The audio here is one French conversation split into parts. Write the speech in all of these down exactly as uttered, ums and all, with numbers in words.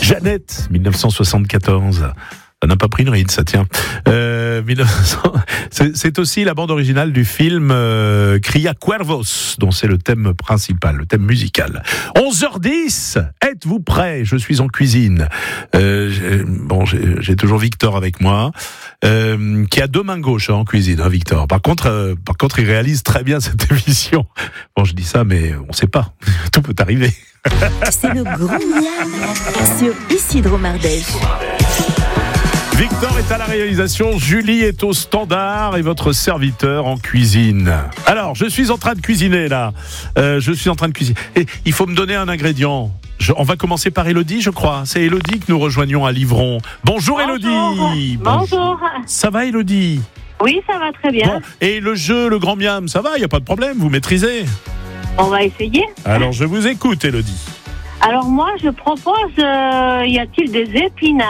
Jeannette, dix-neuf cent soixante-quatorze. Ça n'a pas pris une ride, ça tient. Euh, mille neuf cents c'est, c'est aussi la bande originale du film euh, Cria Cuervos, dont c'est le thème principal, le thème musical. onze heures dix, êtes-vous prêts ? Je suis en cuisine. Euh, j'ai, bon, j'ai, j'ai toujours Victor avec moi, euh, qui a deux mains gauches hein, en cuisine, hein, Victor. Par contre, euh, par contre, il réalise très bien cette émission. Bon, je dis ça, mais on ne sait pas. Tout peut arriver. C'est le Grand Miam sur Isidro Mardèche. Victor est à la réalisation, Julie est au standard et votre serviteur en cuisine. Alors, je suis en train de cuisiner là. Euh, je suis en train de cuisiner. Et il faut me donner un ingrédient. Je, on va commencer par Élodie, je crois. C'est Élodie que nous rejoignons à Livron. Bonjour, Bonjour. Élodie. Bonjour. Ça va, Élodie ? Oui, ça va très bien. Bon. Et le jeu, le Grand Miam, ça va ? Il n'y a pas de problème, vous maîtrisez ? On va essayer. Alors, je vous écoute, Élodie. Alors moi, je propose, euh, y a-t-il des épinards ?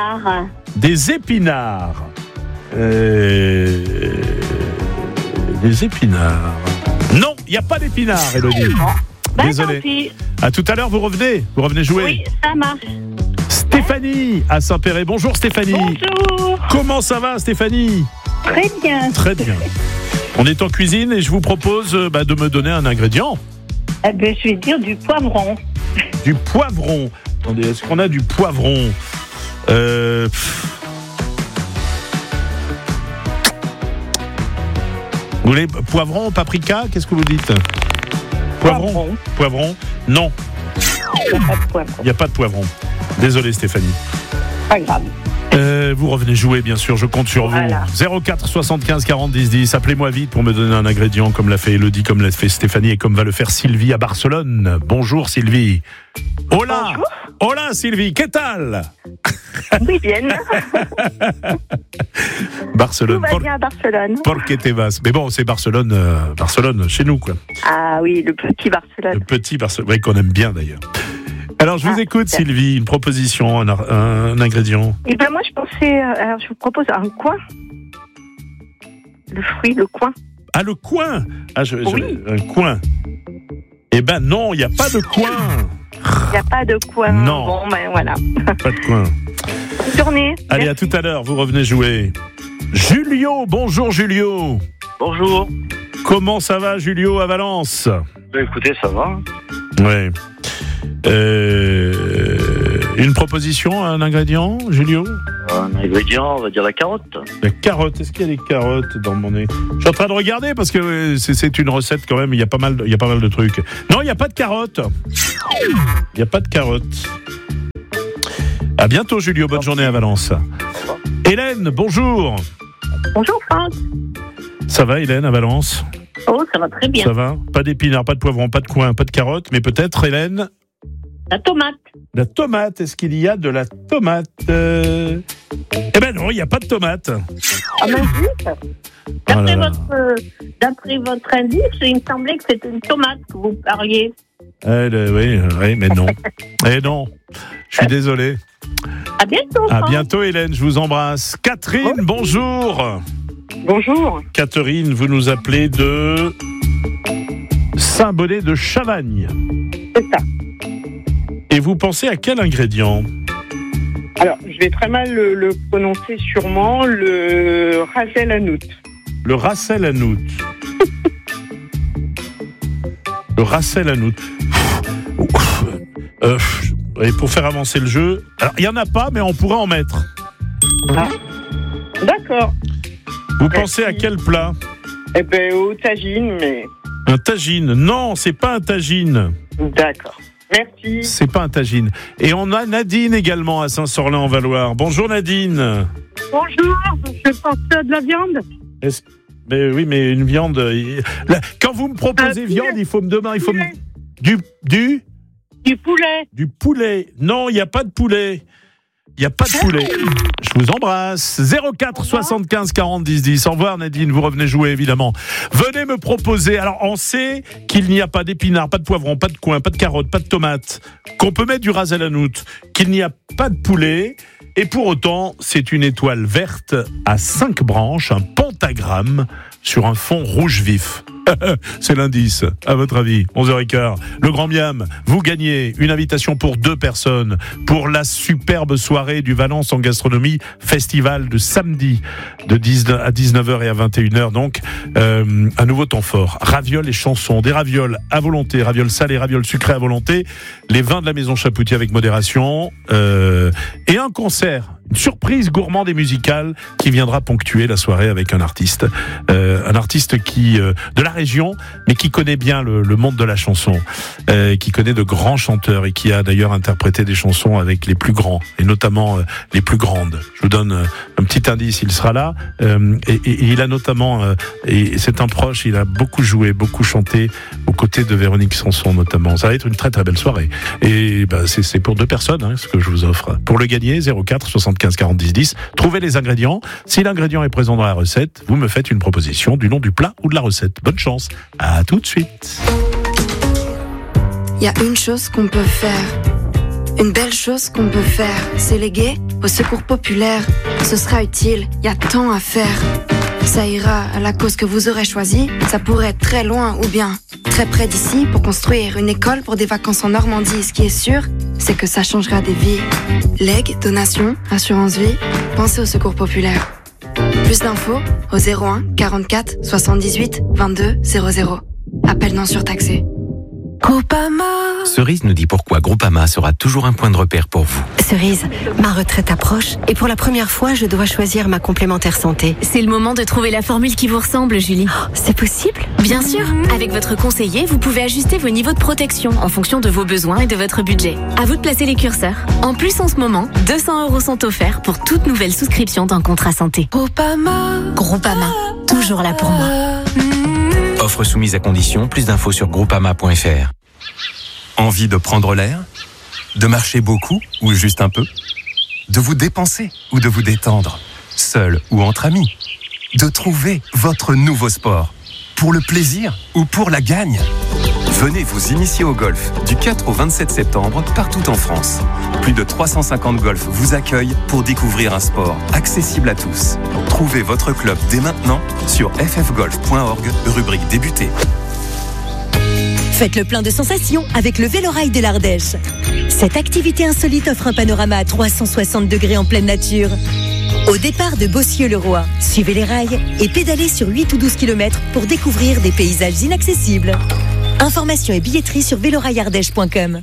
Des épinards. Euh... Des épinards. Non, il n'y a pas d'épinards, Élodie. Ben, désolé. À tout à l'heure, vous revenez Vous revenez jouer ? Oui, ça marche. Stéphanie, à Saint-Péret. Bonjour Stéphanie. Bonjour. Comment ça va, Stéphanie ? Très bien. Très bien. On est en cuisine et je vous propose bah, de me donner un ingrédient. Eh ben, je vais dire du poivron. Du poivron. Attendez, est-ce qu'on a du poivron ? Euh... Vous voulez poivron, paprika ? Qu'est-ce que vous dites ? Poivron. Poivron. Poivron. Non. Il n'y a pas de poivron. Il n'y a pas de poivron. Désolé Stéphanie. Pas grave. Euh, vous revenez jouer, bien sûr, je compte sur voilà. vous. zéro quatre soixante-quinze quarante dix dix. Appelez-moi vite pour me donner un ingrédient, comme l'a fait Élodie, comme l'a fait Stéphanie et comme va le faire Sylvie à Barcelone. Bonjour Sylvie. Hola. Bonjour. Hola Sylvie, ¿qué tal? Muy bien. Barcelone. Tout va por... bien à Barcelone. Porque te vas. Mais bon, c'est Barcelone, euh, Barcelone, chez nous, quoi. Ah oui, le petit Barcelone. Le petit Barcelone, oui, qu'on aime bien d'ailleurs. Alors, je vous ah, écoute, super. Sylvie, une proposition, un, un, un ingrédient. Eh bien, moi, je pensais, euh, alors, je vous propose un coin. Le fruit, le coin. Ah, le coin ah, je, oui. je, Un coin. Eh ben non, il n'y a pas de coin. Il n'y a pas de coin. Non. Bon, ben voilà. Pas de coin. Bonne journée. Allez, merci. À tout à l'heure, vous revenez jouer. Julio, bonjour Julio. Bonjour. Comment ça va, Julio, à Valence ? Ben, écoutez, ça va. Ouais. Euh, une proposition, un ingrédient, Julio ? Un ingrédient, on va dire la carotte. La carotte, est-ce qu'il y a des carottes dans mon nez ? Je suis en train de regarder parce que c'est, c'est une recette quand même, il y a pas mal de, il y a pas mal de trucs. Non, il n'y a pas de carottes. Il n'y a pas de carottes. À bientôt, Julio, bonne journée à Valence. Hélène, bonjour. Bonjour, Franck. Ça va, Hélène, à Valence ? Oh, ça va très bien. Ça va ? Pas d'épinards, pas de poivron, pas de coin, pas de carottes, mais peut-être, Hélène ? La tomate. La tomate, est-ce qu'il y a de la tomate ? euh... Eh ben non, il n'y a pas de tomate. Ah ben zut. D'après, oh votre, euh, d'après votre indice, il me semblait que c'était une tomate que vous parliez. Eh, le, oui, oui, mais non. Eh non, je suis désolé. À bientôt. À bientôt, Hélène, je vous embrasse. Catherine, bonjour. Bonjour. Catherine, vous nous appelez de Saint-Bonnet de Chavagne. C'est ça. Et vous pensez à quel ingrédient ? Alors, je vais très mal le, le prononcer sûrement, le ras el hanout. Le ras el hanout. Le ras el hanout. Euh, et pour faire avancer le jeu, alors il n'y en a pas, mais on pourrait en mettre. Ah. D'accord. Vous pensez à quel plat ? Eh bien, au tagine, mais... Un tagine. Non, c'est pas un tagine. D'accord. Merci. C'est pas un tagine. Et on a Nadine également à Saint-Sorlin-en-Valoir. Bonjour Nadine. Bonjour, je pense à de la viande. Est-ce... Mais oui, mais une viande... Quand vous me proposez un viande, poulet. il faut me demander... Il faut me... Du... Du... Du poulet. Du poulet. Non, il n'y a pas de poulet. Il n'y a pas de poulet. Je vous embrasse. zéro quatre soixante-quinze quarante dix dix. Au revoir Nadine, vous revenez jouer évidemment. Venez me proposer. Alors on sait qu'il n'y a pas d'épinards, pas de poivrons, pas de coin, pas de carottes, pas de tomates, qu'on peut mettre du ras el hanout, qu'il n'y a pas de poulet. Et pour autant, c'est une étoile verte à cinq branches, un pentagramme sur un fond rouge vif. C'est l'indice, à votre avis, onze heures quinze. Le Grand Miam, vous gagnez une invitation pour deux personnes pour la superbe soirée du Valence en gastronomie festival de samedi de dix-neuf à dix-neuf heures et à vingt et une heures. Donc, euh, un nouveau temps fort. Ravioles et chansons, des ravioles à volonté, ravioles salées, ravioles sucrées à volonté, les vins de la maison Chapoutier avec modération euh, et un concert. Une surprise gourmande et musicale qui viendra ponctuer la soirée avec un artiste, euh, un artiste qui euh, de la région, mais qui connaît bien le, le monde de la chanson, euh, qui connaît de grands chanteurs et qui a d'ailleurs interprété des chansons avec les plus grands et notamment euh, les plus grandes. Je vous donne euh, un petit indice, il sera là euh, et, et, et il a notamment euh, et c'est un proche, il a beaucoup joué, beaucoup chanté aux côtés de Véronique Sanson notamment. Ça va être une très très belle soirée et bah, c'est, c'est pour deux personnes hein, ce que je vous offre. Pour le gagner, zéro quatre soixante-quinze quarante dix dix. Trouvez les ingrédients. Si l'ingrédient est présent dans la recette, vous me faites une proposition du nom du plat ou de la recette. Bonne chance. À tout de suite. Il y a une chose qu'on peut faire. Une belle chose qu'on peut faire. C'est léguer au secours populaire. Ce sera utile. Il y a tant à faire. Ça ira à la cause que vous aurez choisie. Ça pourrait être très loin ou bien très près d'ici pour construire une école pour des vacances en Normandie. Ce qui est sûr, c'est que ça changera des vies. Legs, donations, assurance vie, pensez au secours populaire. Plus d'infos au zéro un quarante-quatre soixante-dix-huit vingt-deux zéro zéro. Appel non surtaxé. Groupama. Cerise nous dit pourquoi Groupama sera toujours un point de repère pour vous. Cerise, ma retraite approche et pour la première fois, je dois choisir ma complémentaire santé. C'est le moment de trouver la formule qui vous ressemble, Julie. Oh, c'est possible ? Bien sûr. Avec votre conseiller, vous pouvez ajuster vos niveaux de protection en fonction de vos besoins et de votre budget. À vous de placer les curseurs. En plus, en ce moment, deux cents euros sont offerts pour toute nouvelle souscription d'un contrat santé. Groupama. Groupama, toujours là pour moi. Offre soumise à condition, plus d'infos sur groupama point f r. Envie de prendre l'air ? De marcher beaucoup ou juste un peu ? De vous dépenser ou de vous détendre ? Seul ou entre amis ? De trouver votre nouveau sport ? Pour le plaisir ou pour la gagne ? Venez vous initier au golf du quatre au vingt-sept septembre partout en France. Plus de trois cent cinquante golfs vous accueillent pour découvrir un sport accessible à tous. Trouvez votre club dès maintenant sur f f golf point org, rubrique débuter. Faites le plein de sensations avec le Vélorail de l'Ardèche. Cette activité insolite offre un panorama à trois cent soixante degrés en pleine nature. Au départ de Bossieux-le-Roi, suivez les rails et pédalez sur huit ou douze kilomètres pour découvrir des paysages inaccessibles. Informations et billetterie sur vélorail ardèche point com.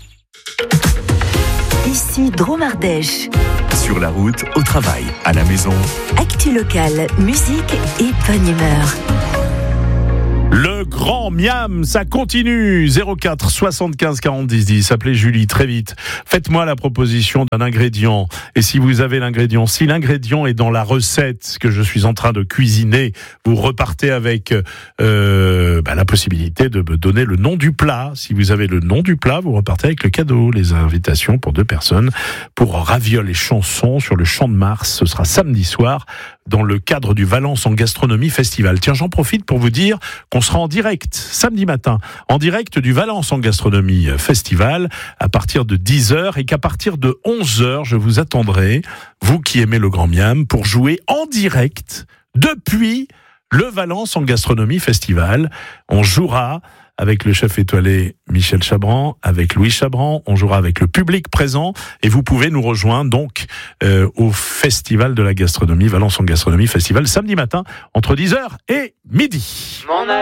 Ici Drôme Ardèche. Sur la route, au travail, à la maison. Actu locale, musique et bonne humeur. Le Grand Miam, ça continue. zéro quatre soixante-quinze quarante dix dix. Appelez Julie très vite. Faites-moi la proposition d'un ingrédient. Et si vous avez l'ingrédient, si l'ingrédient est dans la recette que je suis en train de cuisiner, vous repartez avec euh, bah, la possibilité de me donner le nom du plat. Si vous avez le nom du plat, vous repartez avec le cadeau. Les invitations pour deux personnes pour ravioles et chansons sur le Champ de Mars. Ce sera samedi soir dans le cadre du Valence en gastronomie festival. Tiens, j'en profite pour vous dire qu'on sera en direct samedi matin, en direct du Valence en gastronomie festival à partir de dix heures et qu'à partir de onze heures, je vous attendrai, vous qui aimez le Grand Miam, pour jouer en direct depuis le Valence en gastronomie festival. On jouera avec le chef étoilé Michel Chabran, avec Louis Chabran, on jouera avec le public présent et vous pouvez nous rejoindre donc euh, au Festival de la gastronomie, Valence en gastronomie festival, samedi matin entre dix heures et midi. Mon